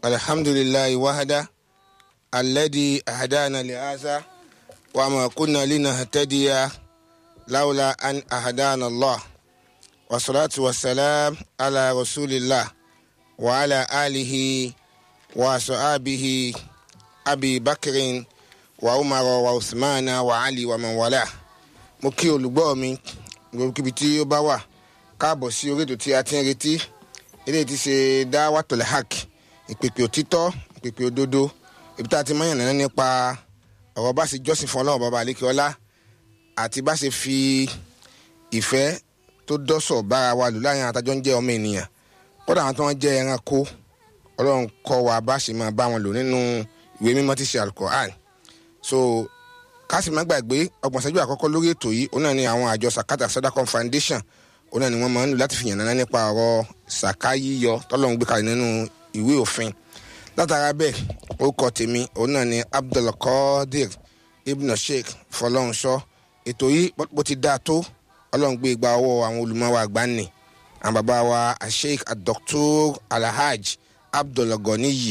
alhamdulillahi wahda alladhi ahdana lihaza wa ma kunna linahtadiya lawla an ahdana Allah wa salatu wa salam ala rasulillah wa ala alihi wa sahbihi Abi Bakrin wa Umar wa Uthmana wa Ali wa man wala. Mo kí olùgbọ́ mi gbogbo tí ó bá wà káàbọ̀ sí orí ètò tí a ti ń retí eléyìí tí ṣe Da'watul Haq, ìpèpè òtítọ́, ìpèpè òdodo, ibi tá a ti máa yànnàná nípa ọ̀rọ̀ bá ṣe jọ́sìn fún Ọlọ́run bàbá àlékè ọlá àti bá ṣe fi ìfẹ́ tó dọ́sọ̀ bára wa lò láàrin àtàjọ́ ń jẹ́ ọmọ ènìyàn kódà àwọn tó wọ́n jẹ́ ẹranko. Ọlọ́run kọ́ wa bá ṣe máa bá wọn lò nínú ìwé mímọ́ tí ṣe Al-Qur'an. So ká sì má gbàgbé ọgbọ̀n ìṣẹ́jú àkọ́kọ́ lórí ètò yìí òun náà ni àwọn àjọ Sakata Sadaqah Foundation òun náà ni wọ́n máa ń lò láti fi yànnàná nípa ọ̀rọ̀ sàká yíyọ tọ́lọ́run gbé kalẹ̀ nínú ìwé òfin. Látara bẹ́ẹ̀ orúkọ tèmi òun náà ni Abdulkadir Ibn Sheikh Fọlọ́runṣọ́. Ètò yìí bó ti dáa tó Ọlọ́run gbé igba ọwọ́ àwọn olùmọ̀wá àgbà nì àwọn bàbá wa Sheikh Dr. Alhaji Abdulganiyi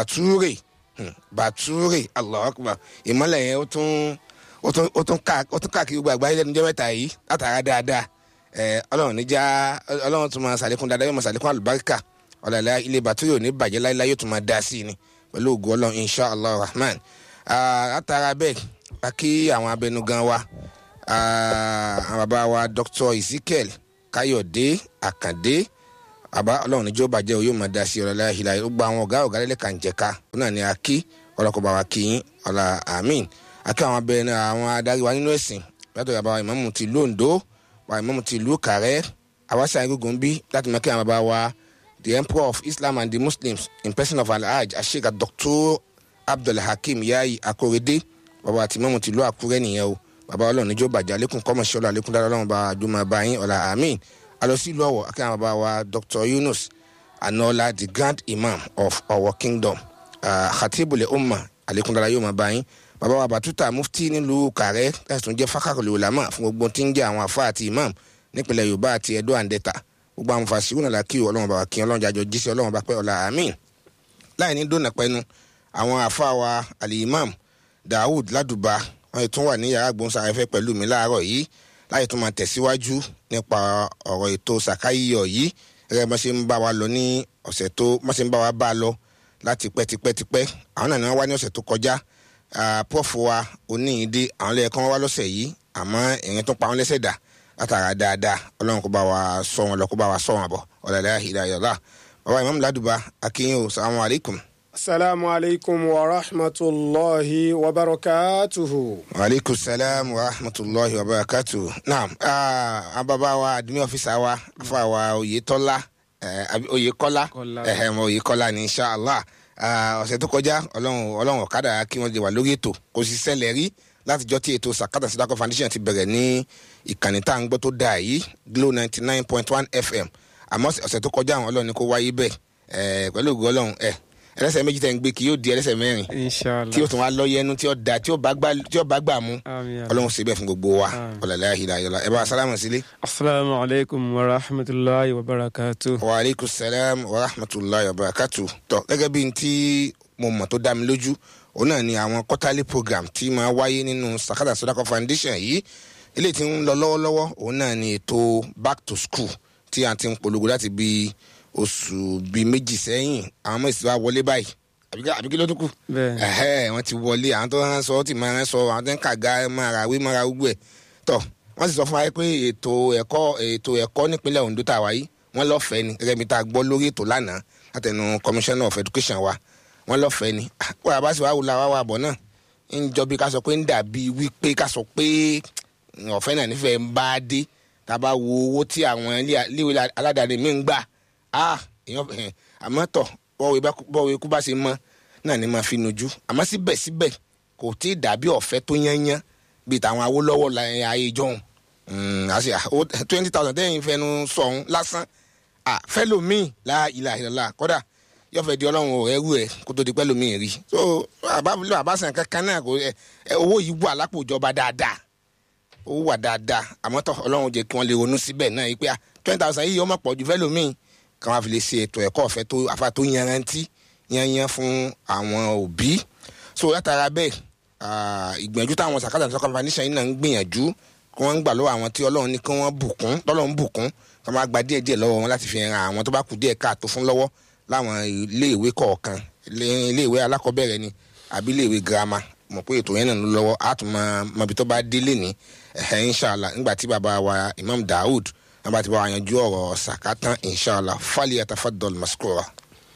Bature Allahu Akbar. Ìmọ̀lẹ̀ yẹn ó tún káàkiri gbogbo àgbáyé lẹ́nu jẹ́ mẹ́ta yìí látara dáadáa. Ọlọ́run níjà Ọlọ́run tún máa ṣàlékún dáadáa yóò máa ṣàlékún àlùbáríkà ọ̀làlá ilé Bature ò ní bàjẹ́ láíláí yóò tún máa dá sí i ni pẹ̀lú ògo Ọlọ́run insha Allah rahman. Látara bẹ́ẹ̀ a kí àwọn abẹnugan wa àwọn bàbá wa Dr. Ezekiel Káyọ̀dé Àkàndé àbá Ọlọ́run níjọ́ bàjẹ́ yóò máa dá sí ọ̀làlá ìlà ó gba àwọn ọ̀gá lẹ́lẹ́ka ń jẹ́ka ó náà ni a kí ọlọ́kọ̀ bá wa kí yín ọ̀là àmín. A kí àwọn abẹ́rẹ́ àwọn adarí wa nínú ẹ̀sìn látọ̀ yàrá ìmáàmù ti ìlú Oǹdó wa ìmáàmù ti ìlú Kàrẹ́ àwáṣà igungun bí láti mọ̀ kí àwọn bàbá wa the Emperor of Islam and the Muslims in person of Alhaji Sheikh Dr. Abdul Hakim Yayi Akorede bàbá àti ìmáàmù ti ìlú Àkúrẹ́ nìyẹn o. Bàbá Ọlọ́run níjọ́ bàjẹ́ àlékún kọ́mọ̀ṣẹ́ ọlọ́ àlékún dára Ọlọ́run bá àjùmọ̀ bá yín ọ̀là àmín. Alọ́sí ìlú Ọ̀wọ̀ akẹ́ àwọn bàbá wa Dr. Yunus Anola the Grand Imam of our kingdom Khatibul Ummah àlékún dára yóò máa bá yín. Bàbá wa Batuta Mufti nílùú Kàrẹ́ ẹ̀sùn jẹ́ Fakharul Ulama fún gbogbo tí ń jẹ́ àwọn àfáà àti imam nípìnlẹ̀ Yorùbá àti Ẹdó àǹdẹ́ta gbogbo àwọn fàṣíwò náà kí Ọlọ́run bá wa kí Ọlọ́run jájọ jíṣẹ́ Ọlọ́run bá pẹ́ ọ̀la àmín. Láì ní dónà pẹ́nu àwọn àfáà wa Al-Imam Daud Ládùbà wọ́n tún wà ní yàrá gbóhùnsáfẹ́fẹ́ pẹ̀lú mi láàárọ̀ yìí láì tún máa tẹ̀síwájú nípa ọ̀rọ̀ ètò sàká yíyọ yìí gẹ́gẹ́ bá ṣe ń bá wa lọ ní ọ̀sẹ̀ tó bá ṣe ń bá wa bá lọ láti pẹ́ àwọn náà ni wọ́n wá ní ọ̀sẹ̀ tó kọjá. Prof wa Oníyìndé àwọn lẹ́ẹ̀kan wá lọ́sẹ̀ yìí àmọ́ ìrìn tó pa wọn lẹ́sẹ̀ dà látara dáadáa Ọlọ́run kó bá wa sọ wọn lọ kó bá wa sọ wọn bọ̀ ọ̀làlá ìdáyọ̀lá. Bàbá Imam Ládùbà akínyìn o salamu alaykum. Assalamu alaikum wa rahmatullahi wa barakatuhu. Wa alaikum salam wa rahmatullahi wa barakatuhu. Naam, bàbá wa admin officer wa afa wa Oyèkọ́lá ní inshallah. Ọ̀sẹ̀ tó kọjá Ọlọ́run ọ̀kadà kí wọ́n lè wà lórí ètò kò sì ṣẹlẹ̀ rí látijọ́ tí ètò Sakata Sadaqah Foundation ti bẹ̀rẹ̀ ní ìkànnì tá à ń gbọ́ tó dáa yìí Glo 99.1 FM. Àmọ́ ọ̀sẹ̀ tó kọjá àwọn Ọlọ́run ni kó wáyé bẹ́ẹ̀ pẹ̀lú ògo Ọlọ́run ẹlẹ́sẹ̀ méjì tẹ̀ ń gbé kí yóò di ẹlẹ́sẹ̀ mẹ́rin tí yóò tún wá lọ́yẹ̀ ẹnu tí ó bá gbà mú Ọlọ́run ṣe bẹ́ẹ̀ fún gbogbo wa ọ̀làlá ìdáyọ̀lá. Ẹ bá wa sálámù sílé. Assalamu alaikum wa rahmatullahi wa barakatuh. Wa alaikum salam wa rahmatullahi wa barakatuh. Tọ́ gẹ́gẹ́ bí n tí mo mọ̀ tó dá mi lójú òun náà ni àwọn quarterly program tí máa wáyé nínú Sakata Sadaqah Foundation yìí eléyìí tí ń lọ lọ́wọ́lọ́wọ́ òun náà ni ètò back to school tí a ti ń polongo láti bí oṣù bíi méjì sẹ́yìn. Àwọn ọmọ ìsìnwá wọlé báyìí àbí kí ló tún kù. Wọ́n ti wọlé àwọn tó rán sọ ó ti máa rán sọ àwọn tó ń kàga máa ra wí máa ra gbogbo ẹ̀ tọ̀. Wọ́n sì sọ fún wa pé ètò ẹ̀kọ́ nípínlẹ̀ Ondo tá a wáyé wọ́n lọ́fẹ̀ẹ́ ni gẹ́gẹ́ bí tá a gbọ́ lórí ètò lánàá látẹnu Commissioner of Education wa wọ́n lọ́fẹ̀ẹ́ ni. Wọ́n àbá sì wá wùlà wá wà bọ̀ náà ń jọ bí ká sọ pé ń dàbí wípé ká sọ pé ọ̀fẹ́ náà nífẹ̀ẹ́ ń bá dé tá a bá wo owó tí àwọn ilé aládàáni mi ń gbà àmọ́ tọ̀ bọ́wọ́ ikú bá ṣe mọ́ náà ni máa fi nojú àmọ́ síbẹ̀síbẹ̀ kò tí ì dàbí ọ̀fẹ́ tó yányán bíi tàwọn Awólọ́wọ̀ ayé jọ̀hún. 20,000 tẹ́yìn fẹnu sọ̀hún lásán fẹ́lòmíì la ilaha illallah kódà yóò fẹ́ di Ọlọ́run ẹrú ẹ̀ kó tó di pẹ́lòmíì rí. So àbáṣan kankan náà owó yìí wà lápò ìjọba dáadáa owó wà dáadáa àmọ́ tọ̀ Ọlọ́run jẹ́ kí wọ́n lè ronú síbẹ̀ náà yìí pé 20,000 yìí yóò má pọ̀ ju fẹ́lòmíì kan wá fi lè ṣe ètò ẹ̀kọ́ ọ̀fẹ́ tó yanrantí yányán fún àwọn òbí. So látara bẹ́ẹ̀ ìgbìyànjú táwọn Zakata Foundation yìí náà ń gbìyànjú kí wọ́n ń gbà lọ́wọ́ àwọn tí Ọlọ́run ní kí wọ́n bùkún tọ́lọ́run bùkún kí wọ́n máa gba díẹ̀díẹ̀ lọ́wọ́ wọn láti fi ran àwọn tó bá kù díẹ̀ káàtó fún lọ́wọ́ láwọn iléèwé kọ̀ọ̀kan, iléèwé alákọ̀ọ́bẹ̀rẹ̀ ni àbí iléèwé girama. Mọ̀ pé ètò yẹn náà ló lọ́wọ́ á tún mọ ibi tó bá délé ní inshallah nígbà tí bàbá wa Imam Daoud nígbà tí bàbá wa yanjú ọ̀rọ̀ sàkátán inshallah falyatafaddal maskura.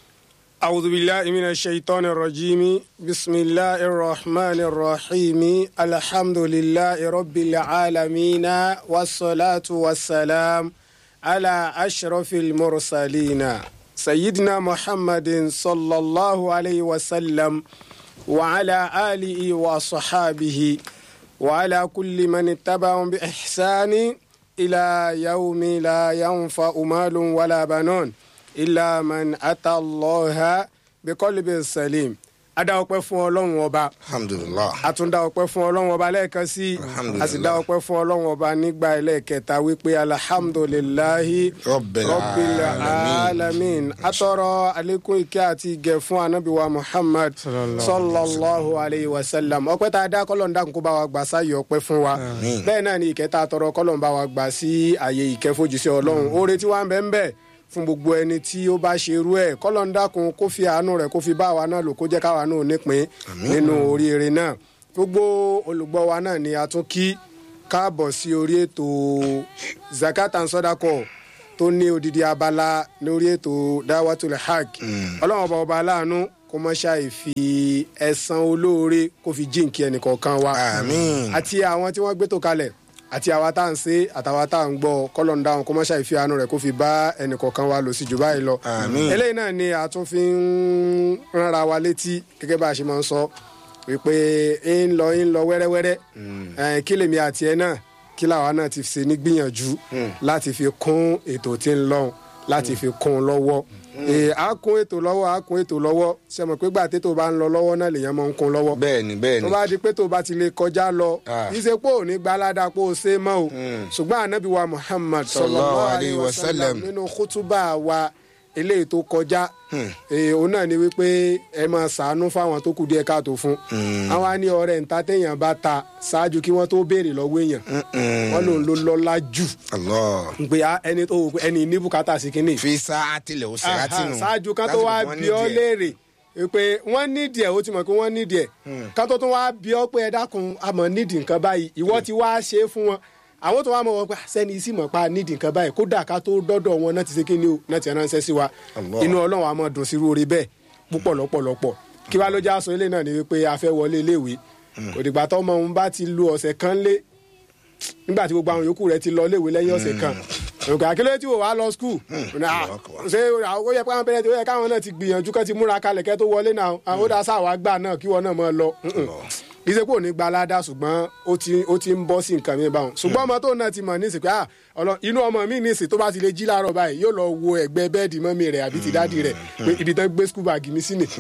أعوذ بالله من الشيطان الرجيم بسم الله الرحمن الرحيم الحمد لله رب العالمين والصلاة والسلام على أشرف المرسلين سيدنا محمد صلى الله عليه وسلم وعلى آله وصحابه وعلى كل من اتبعهم بإحسان إلى يوم لا ينفع مال ولا بنون إلا من أتى الله بقلب سليم. Adá ọpẹ́ fún Ọlọ́run ọba. Alhamdulillah. A tún dá ọpẹ́ fún Ọlọ́run ọba lẹ́ẹ̀kan sí. Alhamdulillah. A sì dá ọpẹ́ fún Ọlọ́run ọba nígbà ẹlẹ́ẹ̀kẹta wípé alhamdulillahi Rabbil alamin. Atọrọ àlékún ìkẹ́ àti ìgẹ̀ fún Ànábì wa Muhammad sallallahu alayhi wa sallam. Ọpẹ́ tá a dá kọ́lọ́n dákun kó bá wa gbà sáyé ọpẹ́ fún wa. Bẹ́ẹ̀ náà ni ìkẹ́ tá a tọrọ kọ́lọ́n bá wa gbà sí àyè ìkẹ́ fojúsí Ọlọ́run. Oore tí wàá ń bẹ ń bẹ fún gbogbo ẹni tí ó bá ṣe irú ẹ̀ kọ́lọ́n dákun kó fi àánú rẹ̀ kó fi bá wa náà lò kó jẹ́ káwa náà nípìn nínú oríire náà. Gbogbo olùgbọ́ wa náà ni a tún kí káàbọ̀ sí orí ètò Zakata Sodako tó ní odidi abala lórí ètò Dawatul Haq. Ọlọ́run ọba aláàánú kó mọ́ ṣáì fi ẹ̀san olóore kó fi jíǹkí ẹnìkọ̀ọ̀kan wa. Àmín. Àti àwọn tí wọ́n gbé tó kalẹ̀ àti àwa tá à ń ṣe àtàwa tá à ń gbọ́ kọ́lọ́n dáhùn kó má ṣàì fi àánú rẹ̀ kó fi bá ẹnìkọ̀ọ̀kan wa lò sí jù báyìí lọ. Àmín. Eléyìí náà ni a tún fi ń ránra wa létí gẹ́gẹ́ bá a ṣe máa ń sọ wípé ń lọ wẹ́rẹ́wẹ́rẹ́ kí lèmi àti ẹ náà kí làwa náà ti ṣe ní gbìyànjú láti fi kún ètò tí ń lọ láti fi kún un lọ́wọ́. A kún ètò lọ́wọ́ ṣe mọ̀ pé gbà tètò bá ń lọ lọ́wọ́ náà lèèyàn máa ń kún lọ́wọ́. Bẹ́ẹ̀ni. Tó bá di pé tó bá ti lè kọjá lọ ìṣe pé ò ní gbalada pé ó ṣe mọ́ o ṣùgbọ́n Ànábì wa Muhammad sallallahu alayhi wa sallam nínú kútúbà wa eléyìí tó kọjá òun náà ni wípé ẹ máa ṣàánú fáwọn tó kù díẹ̀ káàtó fún àwọn á ní ọ̀rẹ́ ńta téèyàn bá ta ṣáájú kí wọ́n tó béèrè lọ́wọ́ èèyàn wọ́n lòun ló lọ́lá jù pé ẹni ní bùkátà sí kínní fi sáà tilẹ̀ ó ṣe àtinú ṣáájú ká tó wá bí ọ léèrè pé wọ́n nídìí ẹ̀ ó ti mọ̀ pé wọ́n nídìí ẹ̀ ká tó tún wá bí ọ pé ẹ dákun a mọ̀ nídìí nǹkan báyìí ìwọ ti wá ṣe é fún wọn àwọn tó wá mọ̀ wọ́n pé sẹ́ni sì mọ̀ pa nídìí nǹkan báyìí kódà ká tó dọ́dọ̀ wọn náà ti ṣe kíni o náà ti ránṣẹ́ sí wa inú Ọlọ́run á máa dùn sí irú oore bẹ́ẹ̀ púpọ̀ lọ́pọ̀lọpọ̀ kí wá ló já sọ ilé náà ni wípé a fẹ́ wọlé iléèwé kò dìgbà tó ọmọ òun bá ti lu ọ̀sẹ̀ kan lé nígbà tí gbogbo àwọn yòókù rẹ̀ ti lọ iléèwé lẹ́yìn ọ̀sẹ̀ kan òkè àkílẹ̀ tí wò wá lọ skul ṣé ó yẹ pé àwọn pẹrẹntì ó yẹ káwọn náà ti gbìyànjú kán ti múra kalẹ̀ kẹ́ tó wọlé náà àwọn ó dá sáà gbà náà kí wọn náà máa lọ ìṣe pé ò ní gba aládá ṣùgbọ́n ó ti ń bọ́ sí nǹkan mi báwọn ṣùgbọ́n ọmọ tó náà ti mọ̀ nísìsiyìí pé inú ọmọ mi nísìsiyìí tó bá ti lè jí láàárọ̀ báyìí yóò lọ wo ẹ̀gbẹ́ bẹ́ẹ̀dì mọ́mí rẹ̀ àbí ti dádì rẹ̀ pé ibi tán gbé skul báàgì mi sí ni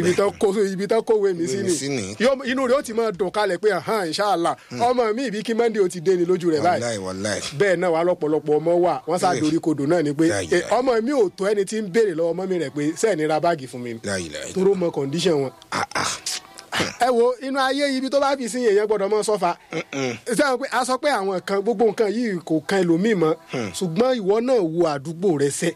ibi tán kówé mi sí ni inú rẹ̀ ó ti máa dùn kalẹ̀ pé inshallah ọmọ mi ìbí kí mọ́ndé ó ti dé ni lójú rẹ̀ báyìí bẹ́ẹ̀ náà wà lọ́pọ̀lọpọ̀ ọmọ wà wọ́n sá dorí kodò náà ni pé ọmọ mi ò tó ẹni tí ń béèrè lọ́wọ́ mọ́mí rẹ̀ pé sẹ́ẹ̀ni ra báàgì fún mi toró mọ condition wọn ẹ wo inú ayé ibi tó bá fi sí èèyàn gbọ́dọ̀ mọ sọfà sẹ́wọ̀n pé a sọ pé àwọn kan gbogbo nǹkan yìí kò kan ẹlòmíì mọ́ ṣùgbọ́n ìwọ náà wo àdúgbò rẹ sẹ́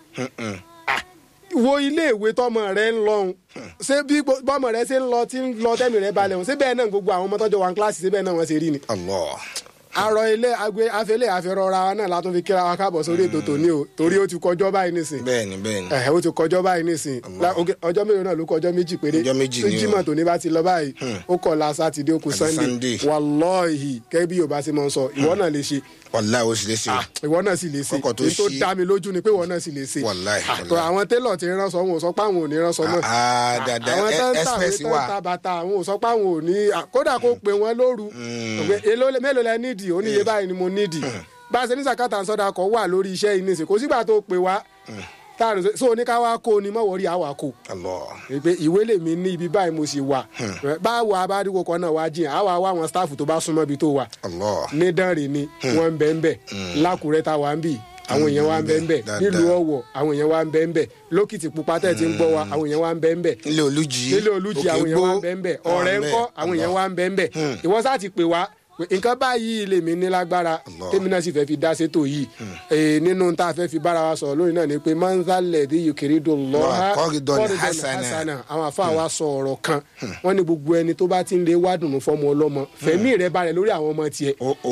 wo iléèwé tọmọ rẹ ń lọhùn ṣé bí bọ́mọ rẹ ṣe ń lọ tí ń lọ tẹ́mi rẹ balẹ̀ hùn ṣé bẹ́ẹ̀ náà gbogbo àwọn ọmọ tọ́jọ́ wa kíláàsì ṣé bẹ́ẹ̀ náà wọ́n ṣe rí ni. àrò ilé afẹ́lẹ́ àfẹ́rọ́ra wa náà látún fi kíra wa káàbọ̀ sórí ètò tòní o torí ó ti kọjọ́ báyìí nísìn. bẹ́ẹ̀ni. ó ti kọjọ́ báyìí nísìn ọjọ́ mélòó náà ló kọjọ́ méjì péré tó jímọ̀ tòní bá ti lọ báyìí ó kọ̀la sátidé ó kù sunday wàlọ́ọ̀hì kẹ́ bí yorùbá ṣe máa ń sọ ìwọ náà lè ṣe. wàláì ó sì lè ṣe. ìwọ náà sì lè ṣe èyí tó dá mi lójú ni pé ìwọ náà sì lè ṣe. àwọn télọ̀ ti ránṣọ wọn ò sọ pé àwọn ò ní ránṣọ mọ́. àwọn express tó ń ta bàtà àwọn ò sọ pé àwọn ò ní kódà kó pè wọ́n lóru mélòó lẹ nídìí ó ní iye báyìí ni mo nídìí bá a ṣe ní Zakata Sodako wà lórí iṣẹ́ yìí nìsín kò sígbà tó pè wá táàrùn so oníkáwá kó ni mọ̀wọ́rí àwà kó pé ìwé lèmi ní ibi báyìí mo sì wà báwo abádìgbò kan náà wá jiyàn àwa wá àwọn staff tó bá súnmọ́ ibi tó wà ní dánrin ni wọ́n ń bẹ̀ lákùrẹ́ tá wà ń bì àwọn èèyàn wa ń bẹ ń bẹ nílùú Ọ̀wọ̀ àwọn èèyàn wa ń bẹ ń bẹ lókìtì pupa tẹ̀ ti ń gbọ́ wa àwọn èèyàn wa ń bẹ ń bẹ nílé Olújì àwọn èèyàn wa ń bẹ ń bẹ ọ̀rẹ́ ńkọ́ àwọn èèyàn wa ń bẹ ń bẹ ìwọ sá ti pè wá nǹkan báyìí lèmi ní lágbára tèmi náà sì fẹ́ fi dá sétò yìí nínú tá a fẹ́ fi bára wa sọ̀rọ̀ lónìí náà ni pé manzalẹ̀ tí yukiridu lọ́ha kọ́rìdọ̀nì hasana àwọn àfa wa sọ ọ̀rọ̀ kan wọ́n ní gbogbo ẹni tó bá ti ń lé wádùnú fọmọ ọlọ́mọ fẹ̀mí rẹ̀ balẹ̀ lórí àwọn ọmọ tiẹ̀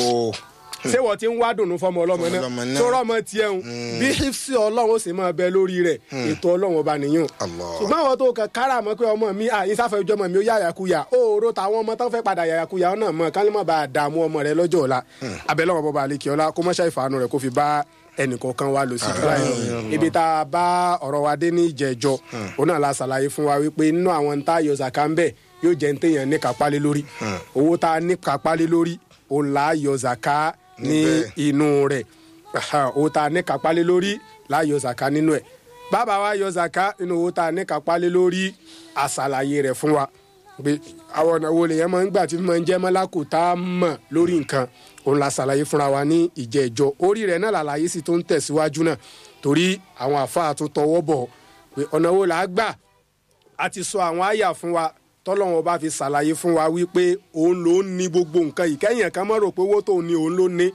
ṣé wọ́n ti ń wádùnú fọmọ ọlọ́mọ náà tó rọ́mọ tiẹ̀ ń bí hifsi ọlọ́run ó sì máa bẹ lórí rẹ̀ ètò ọlọ́run ọba nìyẹn ṣùgbọ́n àwọn tó kàn kára mọ́ pé ọmọ mi àyíṣàfẹ́ ìjọmọ mi ó yá yàkuyà òòró táwọn ọmọ tó fẹ́ padà yàkuyà náà mọ̀ kán lè má bàa dààmú ọmọ rẹ̀ lọ́jọ́ ọ̀la abẹ́lẹ́ ọmọ bọ́ba àlekíọ́lá kó mọ́ṣẹ́ ìfàánú rẹ̀ kó fi bá ẹnìkọ̀ọ̀kan wa lò sí ìdúrà yìí ibi tá a bá ọ̀rọ̀ wa dé ní ìjẹ́jọ́ òun náà la ṣàlàyé fún wa wípé nínú àwọn tá a yọ zaka ń bẹ̀ yóò jẹ́ ń téèyàn ní kápálẹ́ lórí owó tá a ní kápálẹ́ lórí òun là á yọ zaka ní inú rẹ̀ owó tá a ní kápálẹ́ lórí là á yọ zaka nínú ẹ̀ bàbá wa yọ zaka nínú owó tá a ní kápálẹ́ lórí àṣàlàyé rẹ̀ fún wa pé àwọn ọ̀nà wo lèyàn máa ń gbà tí máa ń jẹ́ mọ́lákù tá a mọ̀ lórí nǹkan òun la ṣàlàyé fúnra wa ní ìjẹ́jọ́ orí rẹ̀ náà làlàyé sì tó ń tẹ̀síwájú náà torí àwọn àfáà tó tọwọ́ bọ̀ pé ọ̀nà wo là á gbà á ti sọ àwọn àyà fún wa tọ́lọ́wọ́n bá fi ṣàlàyé fún wa wípé òun ló ń ní gbogbo nǹkan yìí kẹ́yìn kan mọ́ rò pé owó tó ní òun ló ní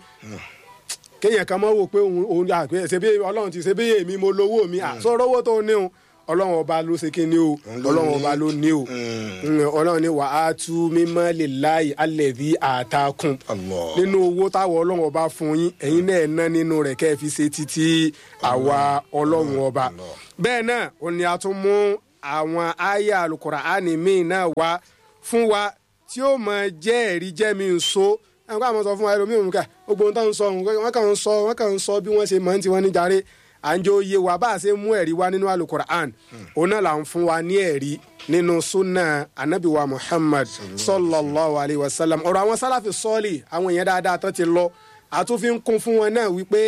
kéèyàn kan mọ́ wò pé òun ṣebí ọlọ́run ti ṣebí èmi mo lówó mi àsọ̀rọ̀ owó tó ní òun ọlọ́run ọba ló ṣe kí ni o ọlọ́run ọba ló ní o ọlọ́run ní wàá tú mímọ́ lè láì alẹ́bí àtàkùn nínú owó táwọn ọlọ́run ọba fún yín ẹ̀yin náà ná nínú rẹ̀ kẹ́ ẹ fi ṣe títí àwa ọlọ́run ọba bẹ́ẹ̀ náà ó ní a tún mú àwọn àyà Al-Qur'ani míì náà wá fún wa tí ó mọ jẹ́ ẹ̀rí jẹ́ mi ń so àwọn àwọn sọ fún wa ẹlòmíràn ká gbogbo ohun tó ń sọ wọ́n kàn ń sọ bí wọ́n ṣe mọ̀ ní tiwọn ní jàre à ń jẹ́ òye wa bá a ṣe mú ẹ̀rí wá nínú Al-Qur'an òun náà là ń fún wa ní ẹ̀rí nínú sunna anabiwa Muhammad sallallahu alayhi wa sallam ọ̀rọ̀ àwọn sálàfì sọ́ọ̀lì àwọn èèyàn dáadáa tó ti lọ àtúnfin kún fún wọn náà wípé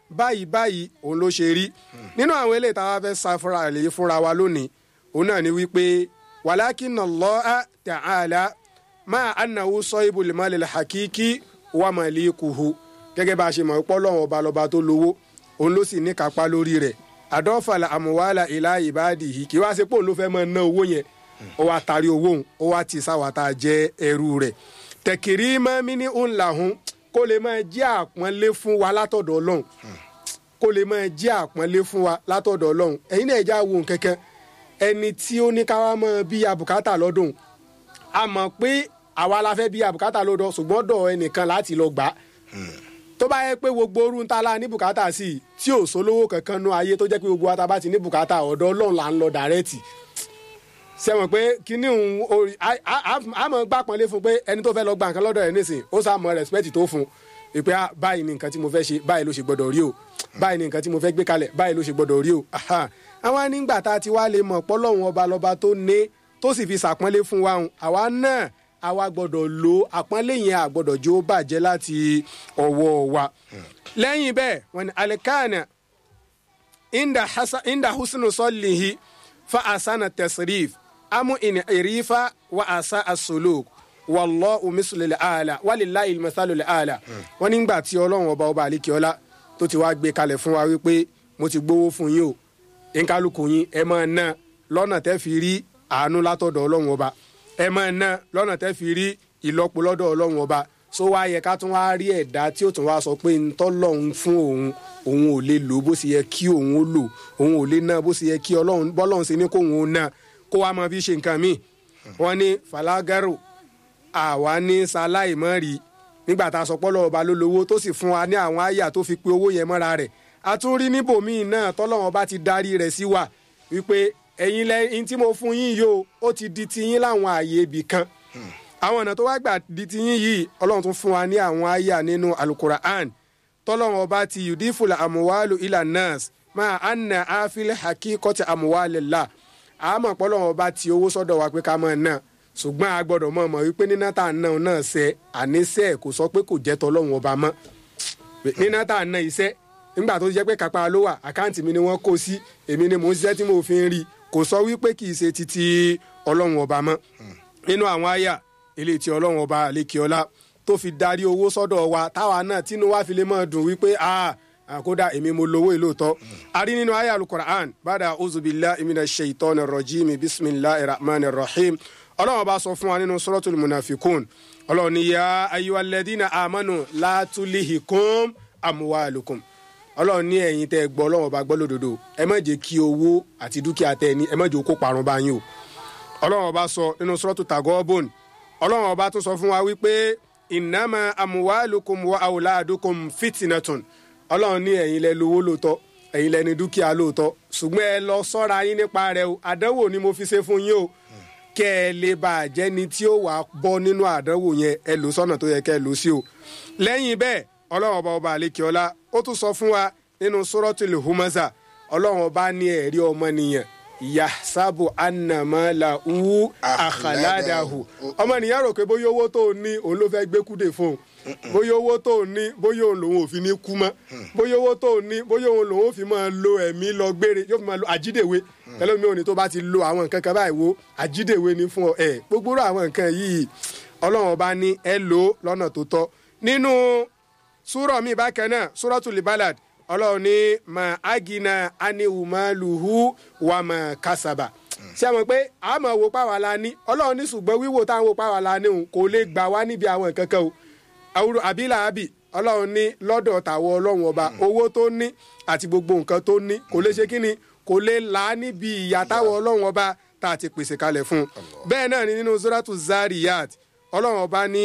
báyìí òun ló ṣe rí nínú àwọn eléyìí tá a fẹ́ sá fúnra wa lónìí òun náà ni wípé walakinna Allaha ta'ala máa annahu sahibul malil hakiki wa malikuhu gẹ́gẹ́ bá a ṣe mọ̀ pé Ọlọ́run ọba lọ́ba tó lówó òun ló sì ní kápá lórí rẹ̀ àdọ́fàlà àmúwálà ìlà ìbádìí kí wá ṣe pé òun ló fẹ́ máa ná owó yẹn ó wá tarí owó òun ó wá ti sáwà tá a jẹ́ ẹrú rẹ̀ tẹ̀kìrí mọ́mí ní òun làhún kó lè máa jẹ́ àpọ́nlé fún wa látọ̀dọ̀ Ọlọ́run kó lè máa jẹ́ àpọ́nlé fún wa látọ̀dọ̀ Ọlọ́run ẹ̀yin náà já wo kẹ̀kẹ́ ẹni tí ó ní káwá mọ́ bí abùkátà lọ́dún a mọ̀ pé àwa la fẹ́ bí abùkátà lọ́dọ̀ ṣùgbọ́n dọ̀ ẹnìkan láti lọ gbà tó bá yẹ pé gbogbo orú ń ta la ní bùkátà sí i tí ò sólówó kankan nú ayé tó jẹ́ pé gbogbo ata bá ti ní bùkátà ọ̀dọ̀ Ọlọ́run là ń lọ dàrẹ́tì sẹ́wọ̀n pé kíní òun àmọ́ gbà pọ́nlé fún pé ẹni tó fẹ́ lọ gba nǹkan lọ́dọ̀ rẹ̀ nísìn ó sá mọ́ rẹ̀spẹ́tì tó fún ìpè báyìí ni nǹkan tí mo fẹ́ ṣe báyìí ló ṣe gbọ́dọ̀ rí o báyìí ni nǹkan tí mo fẹ́ gbé kalẹ̀ báyìí ló ṣe gbọ́dọ̀ rí o àwọn nígbà tá a ti wá lè mọ̀ pọ́lọ́run ọba lọ́ba tó ní tó sì fi ṣàpọ́nlé fún wa àwa náà àwa gbọ́dọ̀ lo àpọ́nlé yẹn àgbọ́dọ̀ jó bàjẹ́ láti ọwọ́ wa. lẹ́yìn bẹ́ẹ̀ wọ́n ní alikana inda husnu sọ́ọ̀lìhì fa asana tasrif amu in irifa wa asa asuluk wallahu mislul ala walillahi almasalul ala. wọ́n nígbà tí ọlọ́run ọba alikiola tó ti wá gbé kalẹ̀ fún wa wípé mo ti gbowó fún yín o nkálukú yín ẹ máa ná lọ́nà tẹ́ fi rí àánú látọ̀dọ̀ ọlọ́run ọba ẹ máa ná lọ́nà tẹ́ fi rí ìlọ́po lọ́dọ̀ ọlọ́run ọba so wá yẹ ká tún wá rí ẹ̀dá tí ó tún wá sọ pé ntọ́lọ́run fún òun ò lè lò bó ṣe yẹ kí òun ó lò òun ò lè ná bó ṣe yẹ kí bọ́lọ́run ṣe ní kóun ó ná kó wá máa fi ṣe nǹkan míì wọ́n ní falagaro àwa ní sáláì mọ́ rí nígbà tá a sọ pọ́lọ́ ọba ló lówó tó sì fún wa ní àwọn àyà tó fi pe owó yẹn mọ́ra rẹ̀ a tún rí níbòmíì náà tọ́lọ́run ọba ti darí rẹ̀ sí wa wípé ẹ̀yin lẹ́yìn tí mo fún yín yóò ó ti di tiyín láwọn ààyè ibì kan àwọn ọ̀nà tó wá gbà di tiyín yìí Ọlọ́run tún fún wa ní àwọn àyà nínú Al-Qur'an tọ́lọ́run ọba ti yudiful amuwalu ila nas máa anna afil hakikoti amuwalillah àmọ́ pọ́lọ́run ọba ti owó sọ́dọ̀ wa pé ká máa ná ṣùgbọ́n a gbọ́dọ̀ mọ̀ wípé níná tá à ń ná náà ṣe àníṣe kò sọ pé kò jẹ́ tọ́lọ́run ọba mọ́ níná tá à ń ná iṣẹ́ nígbà tó jẹ́ pé kápá ló wà àkáǹtì mi ni wọ́n kó sí èmi ni mò ń ṣiṣẹ́ tí mo fi ń rí kò sọ wípé kì í ṣe títí ọlọ́run ọba mọ́ nínú àwọn àyà eléyìí tí ọlọ́run ọba àlékiọlá tó fi darí owó sọ́dọ̀ wa táwa náà tínú wa fi lè máa dùn wípé kódà èmi mo lówó ìlóòótọ́. a rí nínú àyá al-Qur'an bada uzubillahi minash shaitani rajim bismillahir rahmanir rahim ọlọ́run bá sọ fún wa nínú suratul munafikun ọlọ́run ní ya ayyuhal ladhina amanu la tulihikum amwalukum ọlọ́run ní ẹ̀yin tẹ́ gbọ́ ọlọ́run bá gbọ́ lódodo ẹ má jẹ́ kí owó àti dúkìá tẹ́ ní ẹ má jẹ́ kó parun bá yín o. ọlọ́run bá sọ nínú suratul Taghabun ọlọ́run bá tún sọ fún wa wípé innama amwalukum wa auladukum fitnatun ọlọ́run ní ẹ̀yin lẹ lówó lóòótọ́ ẹ̀yin lẹ ní dúkìá lóòótọ́ ṣùgbọ́n ẹ lọ ṣọ́ra yín nípa rẹ̀ o àdánwò ni mo fi ṣe fún yín o kẹ́ ẹ lè bá a jẹ́ ni tí ó wà bọ́ nínú àdánwò yẹn ẹ lò sọ́nà tó yẹ kẹ́ ẹ lò sí o. lẹ́yìn bẹ́ẹ̀ ọlọ́run ọba àlekèọlá ó tún sọ fún wa nínú suratul Humaza ọlọ́run ọba ní ẹ̀rí ọmọnìyàn yahsabu annama lahu akhladahu ọmọnìyàn rò pé bóyá owó tó ní òun ló fẹ́ gbé kúdè fún un bóyá owó tó ní bóyá òun lòun ò fi ní kú mọ́ bóyá owó tó ní bóyá òun lòun ò fi máa lo ẹ̀mí lọ gbére yóò fi máa lo àjídèwe ẹlòmí òní tó bá ti lo àwọn nǹkan kan báyìí wo àjídèwe ní fún ọ gbogbo àwọn nǹkan yìí ọlọ́run ọba ní ẹ lò ó lọ́nà tó tọ́. nínú súrọ̀ mi bákan náà Suratul Balad ọlọ́run ní mà ágìnà aniwumaluhu wà mà kásábà ṣé ẹ mọ̀ pé a máa wo páwa la ní ọlọ́run ní ṣùgbọ́n wíwò táwọn wo páwa la ní òun kò lè gbà wá níbi àwọn nǹkan kan o àwùrọ̀ àbílà àbí ọlọ́run ní lọ́dọ̀ tàwọn ọlọ́run ọba owó tó ní àti gbogbo nǹkan tó ní kò lè ṣe kí ni kò lè là á níbi ìyà táwọn ọlọ́run ọba tá a ti pèsè kalẹ̀ fún un. bẹ́ẹ̀ náà ni nínú Suratu Zariyat ọlọ́run ọba ní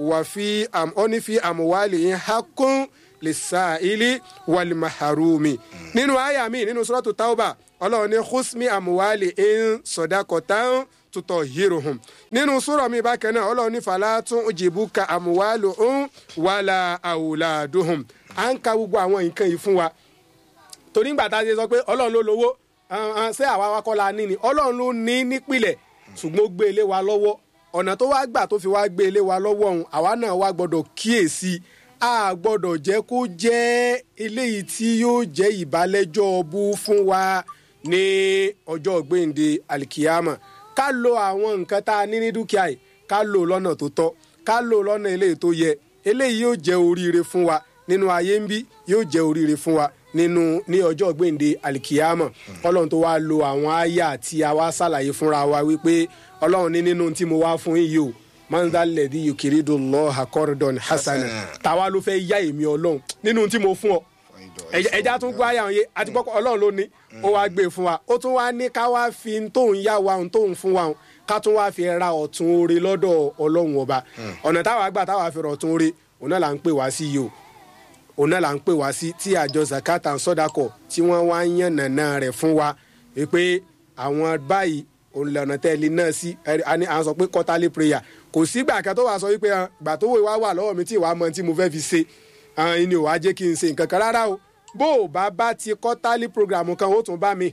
onífi àmúwálì yín hakun lis-sa'ili wal-mahrumi. nínú àyà mi nínú Suratu Tauba ọlọ́run ní khusmi àmúwálì in sadaqatan tutahhiruhum. nínú súrà mi bákan náà ọlọ́run ní fala tu'jibuka amwaluhum wala auladuhum. à ń ka gbogbo àwọn nǹkan yìí fún wa torí nígbà tá a ṣe sọ pé ọlọ́run ló lówó ṣé àwa wa kọ́ la ní ni ọlọ́run ló ní nípìlẹ̀ ṣùgbọ́n ó gbé ilé wa lọ́wọ́ ọ̀nà tó wá gbà tó fi wá gbé ilé wa lọ́wọ́ ọ̀hún àwa náà wá gbọ́dọ̀ kíyèsí a gbọ́dọ̀ jẹ́ kó jẹ́ eléyìí tí yóò jẹ́ ìbálẹ́jọ́ bú fún wa ní ọjọ́ gbéǹde alikiyama. ká lo àwọn nǹkan tá a ní ní dúkìá yìí ká lò lọ́nà tó tọ́ ká lò lọ́nà eléyìí tó yẹ eléyìí yóò jẹ́ oríire fún wa nínú ayé ń bí yóò jẹ́ oríire fún wa ní ọjọ́ gbéǹde alikiyama. ọlọ́run tó wá lo àwọn àyà tí a wá ṣàlàyé fúnra wa wípé ọlọ́run ní nínú tí mo wá fún yín yìí o manzal lẹ́dí yukiridullaha qardan hasana tàwa ló fẹ́ yá èmi ọlọ́run nínú tí mo fún ọ ẹja tún gbọ́ àyà òye àti gbọ́kọ̀ ọlọ́run ló ní ó wá gbé fún wa ó tún wá ní ká wá fi tóun yá wa tóun fún wa ká tún wá fi ra ọ̀tún oore lọ́dọ̀ ọlọ́run ọba ọ̀nà táwa gbà táwa fi rọ̀tún oore òun náà là ń pè wá sí yìí o òun náà là ń pè wá sí tí àjọ zakat and sodako tí wọ́n wá ń yàn nàná rẹ̀ fún wa pé àwọn báyìí òun lọ́nà tẹ́lẹ̀ náà sí à ń sọ pé quarterly prayer kò sígbà kan tó wà sọ wípé gbà tó wà lọ́wọ́ mi tí ìwà mọ tí mo fẹ́ fi ṣe ẹni ò wá jẹ́ kí n ṣe nǹkan kan rárá o bó o bá ti quarterly program kan ó tún bá mi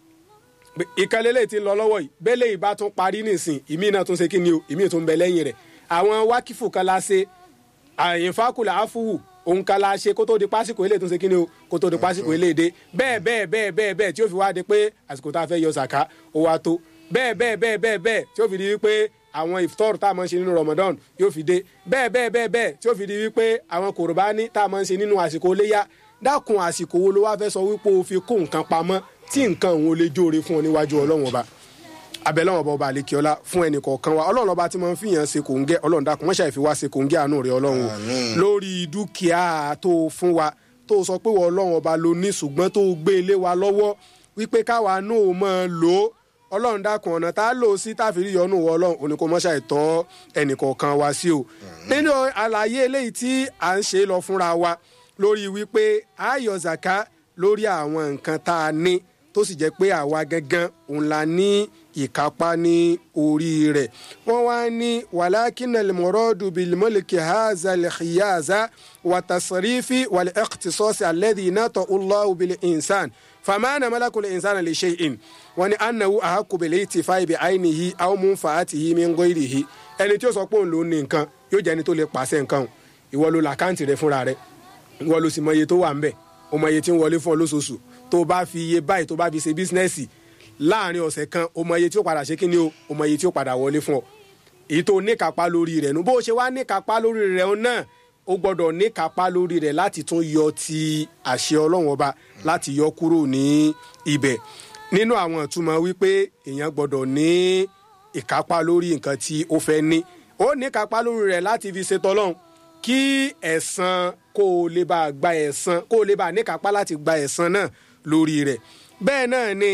ìkànnì tí ń lọ lọ́wọ́ yìí bẹ́lẹ̀ yìí bá tún parí nìsín ìmí náà tún ṣe kí ni o ìmí tún bẹ lẹ́yìn rẹ̀ àwọn wákìfù kan la ṣe àyìnfàkùlà àfùwù òun kan la ṣe kó tó di pásìkò ilé tún ṣe kí ni o kó tó di pásìkò ilé dé bẹ́ẹ̀ tí ó fi wá di pé àsìkò tá a fẹ́ yọ sàká ó wá tó bẹ́ẹ̀ tí ó fi di wípé àwọn iftar tá a máa ń ṣe nínú Ramadan yóò fi dé bẹ́ẹ̀ tí ó fi di wípé àwọn kòròbání tá a máa ń ṣe nínú àsìkò iléyá dákun àsìkò wo ló wá fẹ́ sọ wípé o fi kó nǹkan pamọ́ tí nǹkan òun lè jóore fún ọ níwájú ọlọ́run ọba abẹ́lẹ́wọ̀n ọba àlekíọ́lá fún ẹnì kọ̀ọ̀kan wa ọlọ́run ọba tí mo ń fìyàn ṣe kò ń gẹ́ ọlọ́run dákun mọ́ṣáì fi wá ṣe kò ń gẹ́ àánú rẹ̀ ọlọ́run lórí dúkìá tó fún wa tó sọ pé wọ́n ọlọ́run ọba ló ní ṣùgbọ́n tó gbé ilé wa lọ́wọ́ wípé káwa náà máa lò ó ọlọ́run dákun ọ̀nà tá a lò sí táfìrí yọnu wọ ọlọ́run òní kò mọ́ṣáì tọ́ ẹnì kọ̀ọ̀kan wa sí o nínú àlàyé eléyìí tí à ń ṣe lọ fúnra wa lórí wípé a yọ zaka lórí àwọn nǹkan tá a ní tó sì jẹ́ pé àwa gangan òun la ní ìkápá ní orí rẹ̀ wọ́n wá ní wàlákínà lèmọ́rọ́dù bìlmọ́lìkì hazal khiyaza wàtàsírífì wàlẹ̀ ẹ̀ktísọ́sì alẹ́dì nàtọ̀ ọlọ́wù bìlẹ̀ ìnsán famana malakul insana li shay'in wani annahu ahqqu bil ittifai bi ainihi aw munfaatihi min ghayrihi ẹni tí ó sọ pé òun ló ní nǹkan yóò jẹ́ ẹni tó lè pàṣẹ nǹkan ìwọ ló la àkáǹtì rẹ̀ fúnra rẹ̀ ìwọ ló sì mọ iye tó wà ńbẹ̀ o mọ iye tí ń wọlé fún ọ lóṣooṣù tó bá fi iye báyìí tó bá fi ṣe bísínẹ́sì láàrin ọ̀sẹ̀ kan o mọ iye tí ó padà ṣe kíni o mọ iye tí ó padà wọlé fún ọ èyí tó ní kápá lórí rẹ̀ nu bó ṣe wá ní kápá lórí rẹ̀ náà ó gbọ́dọ̀ ní kápá lórí rẹ̀ láti tún yọ ti àṣẹ Ọlọ́run ọba láti yọ kúrò ní ibẹ̀ nínú àwọn ìtumọ̀ wípé èèyàn gbọ́dọ̀ ní ìkápá lórí nǹkan tí ó fẹ́ ní ó ní kápá lórí rẹ̀ láti fi ṣètò Ọlọ́run kí ẹ̀san kó o lè bá gba ẹ̀san kó o lè bá ní kápá láti gba ẹ̀san náà lórí rẹ̀ bẹ́ẹ̀ náà ni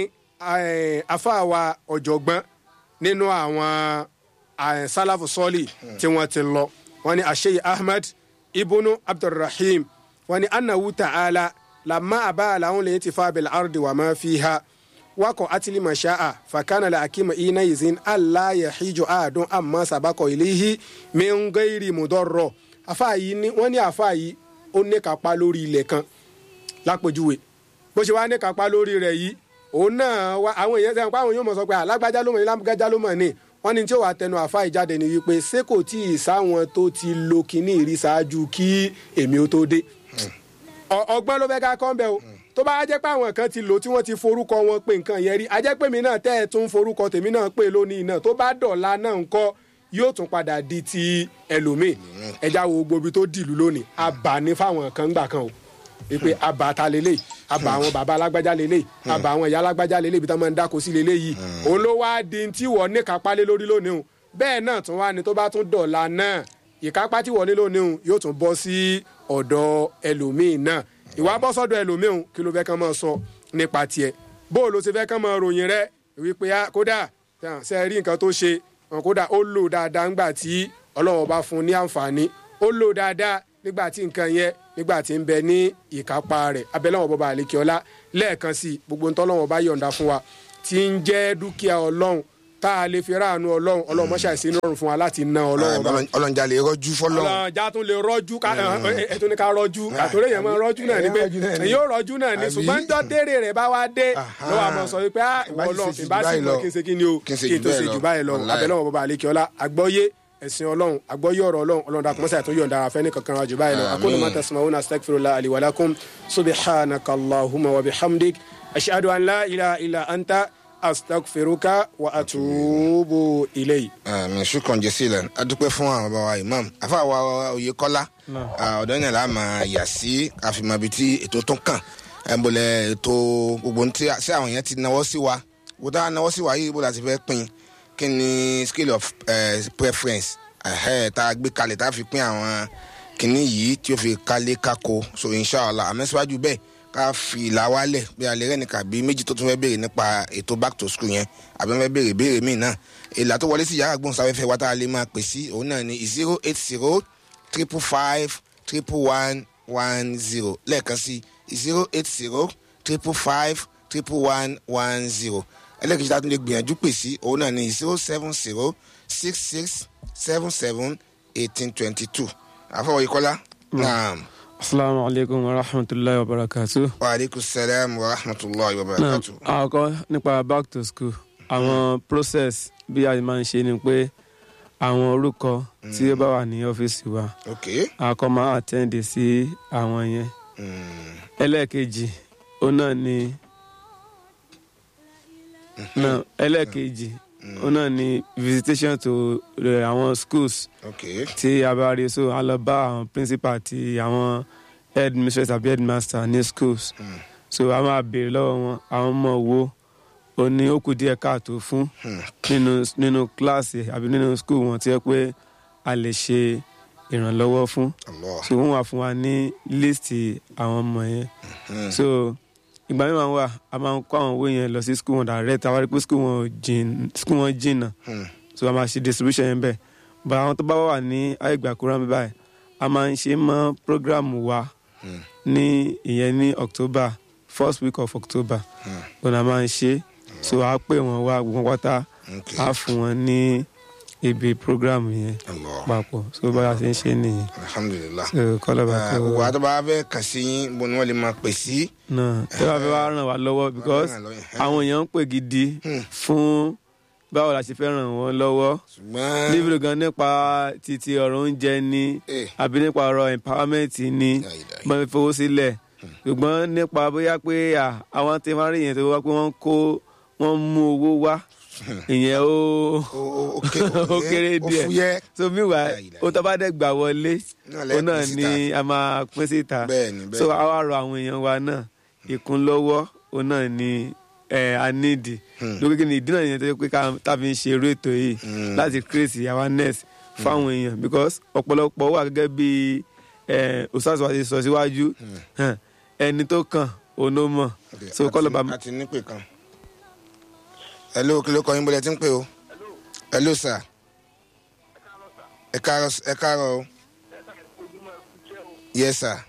àfáàwà ọ̀jọ̀gbọ́n nínú àwọn sálàfù sọ́ọ̀lì tí wọ́n ti lọ wọ́n ní Sheikh Ahmad ibnu Abdulrahim wọ́n ní annahu ta'ala lamma abaa lahum al-intifa bil ardi wa ma fiha wako atili masha'a fakana la akima ina izin alla yahiju adun amma sabako ilayhi min ghairi mudarra afayi ni wọ́n ní afayi ó ní kápá lórí ilẹ̀ kan lápèjúwe bó ṣe wá ní kápá lórí rẹ̀ yìí òun náà wá àwọn èèyàn sẹ́wọ̀n pé àwọn yóò mọ̀ sọ pé alágbájá ló mọ̀ ní lágbájá ló mọ̀ ní wọ́n ní tí ó wà tẹnu àfáì jáde ni wípé ṣé kò tí ì sáwọn tó ti lo kinní ìrí ṣáájú kí èmi ó tó dé ọgbọ́n ló fẹ́ ká kọ́ ń bẹ́ o tó bá jẹ́ pé àwọn kan ti lò tí wọ́n ti forúkọ wọn pé nǹkan yẹn rí a jẹ́ pé mi náà tẹ́ ẹ̀ tún forúkọ tèmi náà pé lónìí náà tó bá dọ̀la náà ń kọ́ yóò tún padà di ti ẹlòmíì ẹja wo gbòbi tó dìlú lónìí àbá ní fáwọn kan gbà kan o wípé àbá ta lélẹ̀ àbá àwọn bàbá alágbájá lélẹ̀ àbá àwọn ìyá alágbájá lélẹ̀ ibi tí wọ́n máa ń dáko sí lélẹ̀ yìí òun ló wá di tí wọ́n ní kápá lé lórí lónìí o bẹ́ẹ̀ náà tún wá ní tó bá tún dọ̀la náà ìkápá tí wọ́n ní lónìí o yóò tún bọ́ sí ọ̀dọ̀ ẹlòmíì náà ìwà bọ́ sọ́dọ̀ ẹlòmíì o kí ló fẹ́ kán máa sọ nípa tiẹ̀ bó ló ṣe fẹ́ kán máa ròyìn rẹ̀ wípé kódà ṣe rí nǹkan tó ṣe kódà ó lò dáadáa ńgbà tí Ọlọ́run bá fún ní àǹfààní ó lò dáadáa nígbà tí nǹkan yẹn nígbà tí ń bẹ ní ìkápá rẹ̀ abẹ́lẹ́wọ̀n bọ́ba àlekíọ́lá lẹ́ẹ̀kan sí gbogbo ntọ́lọ́wọ̀n bá yọ̀ǹda fún wa tí ń jẹ́ dúkìá Ọlọ́run tá a lè fi ráàánú Ọlọ́run mọ́ṣáì sí nírọ̀rùn fún wa láti ná Ọlọ́run bá ọlọ́njà lè rọ́jú fọlọ́run ọlọ́njà tún lè rọ́jú ẹ̀tún ní ká rọ́jú àtòrè yẹn máa rọ́jú náà ni pé yóò rọ́jú náà ni ṣùgbọ́n jọ́ dérè rẹ̀ bá wá dé lọ́wọ́ àmọ́ sọ wípé ìwọ Ọlọ́run ìbáṣe lọ kí n ṣe kí ni o kí n tó ṣe jù báyìí lọ abẹ́lẹ́wọ̀n bọ́ba àlekíọ́lá àgbọ́yé ẹ̀sìn Ọlọ́run àgbọ́yé ọ̀rọ̀ Ọlọ́run dàkú mọ́sá tó yọ̀ǹda ara fẹ́ni kankan rájú báyìí lọ aqulu ma tasma'una astaghfirullah li wa lakum subhanaka allahumma wa bihamdik ashhadu an la ilaha illa anta astaghfiruka wa atubu ilayk. àmín shukran jazilan adúpẹ́ fún àwọn bàbá wa imam àfàwà Oyèkọ́lá ọ̀dọ́ yẹn la máa yà sí àfìmọ̀bí tí ètò tó kàn ẹ̀ńbọ̀lẹ̀ ètò gbogbo ní tí àwọn yẹn ti náwó sí wa bó dáa náwó sí wa yìí bó láti fẹ́ pín kí ni scale of preference tá a gbé kalẹ̀ tá a fi pín àwọn kìíní yìí tí ó fi kálé kákó so inshallah àmẹ́síwájú bẹ́ẹ̀ ká fi ìlà wálẹ̀ bí alẹ́ rẹ̀ nìkan bí méjì tó tún fẹ́ béèrè nípa ètò back to school yẹn àbí wọ́n fẹ́ béèrè béèrè míì náà ìlà tó wọlé sí yàrá gbóhùnsáfẹ́fẹ́ wa tá a lè máa pè sí òun náà ni 080 555 11110 lẹ́ẹ̀kan sí 080 555 11110 ẹlẹ́kejì tá a tún lè gbìyànjú pè sí òun náà ní 070 66 77 1822 àfọwọ́ Oyèkọ́lá naam. Assalamu alaikum wa rahmatullahi wa barakatuh. Wa alaikum salam wa rahmatullahi wa barakatuh. Àkọ́kọ́ nípa back to school àwọn process bí a máa ń ṣe ni pé àwọn orúkọ tí ó bá wà ní ọ́fíìsì wa àkọ́ máa attend sí àwọn yẹn. ẹlẹ́ẹ̀kejì ó náà ni ẹlẹ́ẹ̀kejì ó náà ni visitation to àwọn schools tí a bá rí so a lọ bá àwọn principal àti àwọn headmistress àbí headmaster ní schools so a máa béèrè lọ́wọ́ wọn àwọn ọmọ wo ó ní ó kù díẹ̀ káàtó fún nínú kíláàsì àbí nínú school wọn tí ẹ pé a lè ṣe ìrànlọ́wọ́ fún so wọ́n wà fún wa ní líìsì àwọn ọmọ yẹn so ìgbà mi máa ń wà a máa ń kó àwọn owó yẹn lọ sí school wọn direct àwọn rí pé school wọn jìnnà so a máa ṣe distribution yẹn bẹ́ẹ̀ but àwọn tó bá wà ní àìgbà kúrò mi báyìí a máa ń ṣe mọ́ program wa ní ìyẹn ní October first week of October ọ̀nà máa ń ṣe so a pè wọ́n wá gbogbo pátá a fún wọn ní ibi program yẹn papọ̀ so báyà ṣe ń ṣe nìyẹn. alhamdulilah so kọ́lọ́ba kọ́ wà á tó bá fẹ́ kàn sí yín bó ni wọ́n lè máa pè sí. náà tí wọ́n fẹ́ wá ràn wá lọ́wọ́ because àwọn èèyàn ń pè gidi fún báwo la ṣe fẹ́ ràn wọ́n lọ́wọ́ níbi gan nípa títí ọ̀rọ̀ oúnjẹ ni àbí nípa ọ̀rọ̀ empowerment ni wọ́n fi fowó sílẹ̀ ṣùgbọ́n nípa bóyá pé àwọn tí wọ́n rí yẹn tó wá pé wọ́n mú owó wá ìyẹn ó kéré díẹ̀ so meanwhile ó tó bá dẹ̀ gbà wọlé ó náà ni a máa pín síta so a wá rọ àwọn èèyàn wa náà ìkúnlọ́wọ́ ó náà ni a nídìí lórí kí ni ìdí náà yẹn tó yẹ pé tàbí ń ṣe eré ètò yìí láti create awareness fáwọn èèyàn because ọ̀pọ̀lọpọ̀ wà gẹ́gẹ́ bí òṣàṣù àti sọ síwájú ẹni tó kàn onomọ so kọ́ ló bá mi. àti nípè kan hello kí ló kọ yín bọ́lẹ̀ tí ń pè o hello sir ẹ káàárọ̀ o yes sir.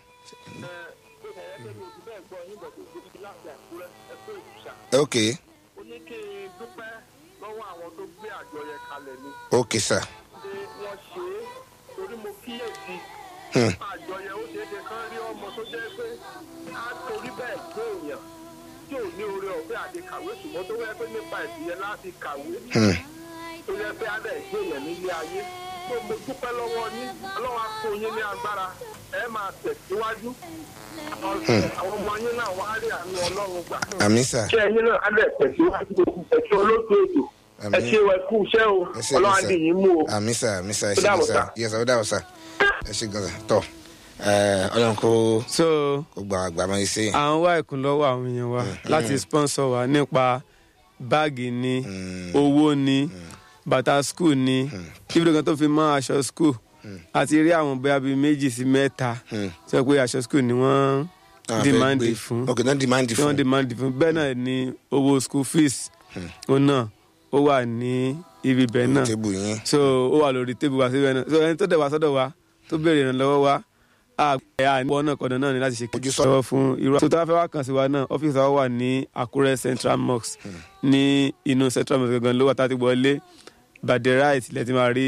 ok. ó ní kí n dúpẹ́ lọ́wọ́ àwọn tó gbé àjọ yẹn kalẹ̀ ni. ok sir. ṣé wọ́n ṣe é torí mo kíyèsí àjọ yẹn ó ṣeé ṣe kán rí ọmọ tó jẹ́ pé á torí bẹ́ẹ̀ gbé èèyàn tí ò ní oore ọ̀fẹ́ àti kàwé ṣùgbọ́n tó wẹ́ pé nípa ẹ̀sìn yẹn láti kàwé tó yẹ pé á dẹ̀ gbé èèyàn nílé ayé tó mo dúpẹ́ lọ́wọ́ yín ọlọ́wọ́ á fún yín ní agbára ẹ máa tẹ̀síwájú àwọn ọmọ yín náà wá rí àánú Ọlọ́run gbà. àmín sà. ṣé ẹ̀yin náà á dẹ̀ tẹ̀síwájú ẹ̀ṣẹ̀ olóòtú ètò ẹ ṣe wẹ kú iṣẹ́ o Ọlọ́run á dì yín mú o. àmín sà ẹ ṣe gan sà yẹ sà ó dàbọ̀ sà ẹ ṣe gan sà tọ Ọlọ́run kó gbà àgbà máa ṣe. à ń wá ìkúnlọ́wọ́ àwọn èèyàn wa láti sponsor wa nípa báàgì ni owó ni bàtà skul ni kíbi kan tó fi mọ́ aṣọ skul àti rí àwọn bóyá bíi 2 sí 3 sọ pé aṣọ skul ni wọ́n dìmáàndì fún bẹ́ẹ̀ náà ni owó school fees òun náà ó wà ní ibi bẹ́ẹ̀ náà so ó wà lórí tébù wa síbẹ̀ náà so ẹni tó dẹ̀ wá sọ́dọ̀ wa tó béèrè ìrànlọ́wọ́ wa àgbọ̀ náà kọ̀dọ̀ náà ni láti ṣe lọ́wọ́ fún irú àti tó tá a fẹ́ wá kàn sí wa náà ọ́fíìsì wa wà ní Àkúrẹ́ Central Mosque ní inú Central Mosque gangan ló wà tá a ti gbọ́ lé by the right lẹ́tí máa rí